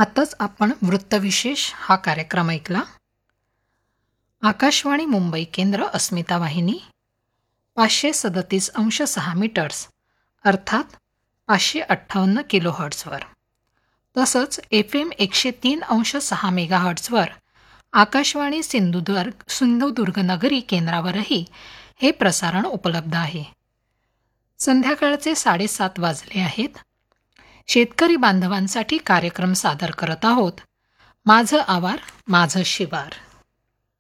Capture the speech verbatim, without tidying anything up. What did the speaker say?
आताच आपण वृत्तविशेष हा कार्यक्रम ऐकला. आकाशवाणी मुंबई केंद्र अस्मिता वाहिनी पाचशे सदतीस अंश सहा मीटर्स अर्थात पाचशे अठ्ठावन्न किलोहर्ट्झवर, तसंच एफ एम एकशे तीन अंश सहा मेगाहर्ट्झवर आकाशवाणी सिंधुदुर्ग सिंधुदुर्ग नगरी केंद्रावरही हे प्रसारण उपलब्ध आहे. संध्याकाळचे साडेसात वाजले आहेत. शेतकरी बांधवांसाठी कार्यक्रम सादर करत आहोत. माझं आवार माझं शिवार.